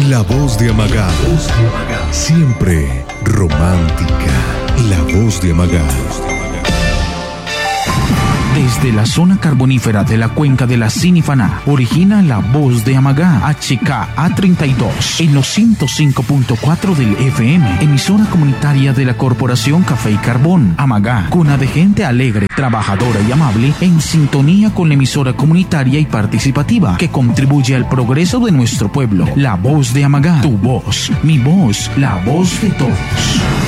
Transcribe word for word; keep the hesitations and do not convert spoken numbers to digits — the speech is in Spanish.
La voz de Amagá. Siempre romántica. La voz de Amagá. Desde la zona carbonífera de la cuenca de la Sinifaná, origina La Voz de Amagá, H K A treinta y dos, en los ciento cinco punto cuatro del F M, emisora comunitaria de la Corporación Café y Carbón. Amagá, cuna de gente alegre, trabajadora y amable, en sintonía con la emisora comunitaria y participativa, que contribuye al progreso de nuestro pueblo. La Voz de Amagá, tu voz, mi voz, la voz de todos.